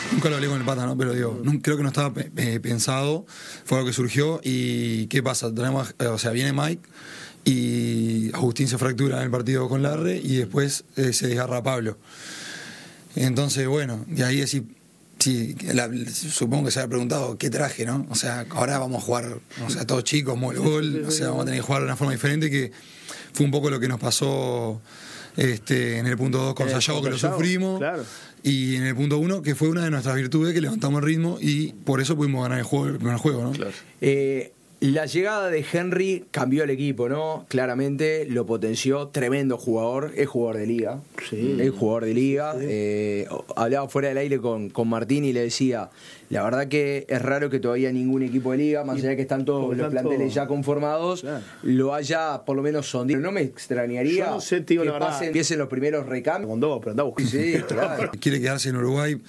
Nunca lo hablé con el Pata, ¿no? Pero digo, creo que no estaba pensado, fue algo que surgió y ¿qué pasa? Tenemos, viene Mike y Agustín se fractura en el partido con Larre y después se desgarra Pablo. Entonces, bueno, y ahí decir, sí, supongo que se había preguntado qué traje, ¿no? O sea, ahora vamos a jugar, todos chicos, gol, vamos a tener que jugar de una forma diferente, que fue un poco lo que nos pasó en el punto 2 con Sayago, que lo sufrimos, claro. Y en el punto 1, que fue una de nuestras virtudes, que levantamos el ritmo y por eso pudimos ganar el primer juego, ¿no? Claro. La llegada de Henry cambió el equipo, ¿no? Claramente lo potenció, tremendo jugador, es jugador de liga. Sí. Es jugador de liga. Sí. Hablaba fuera del aire con Martín y le decía, la verdad que es raro que todavía ningún equipo de liga, más allá de que están todos los planteles ya conformados, claro, lo haya por lo menos sondeado. No me extrañaría, yo no sé, tío, que la verdad, empiecen los primeros recambios. Con dos, pero andá buscando. Sí, claro. Quiere quedarse en Uruguay,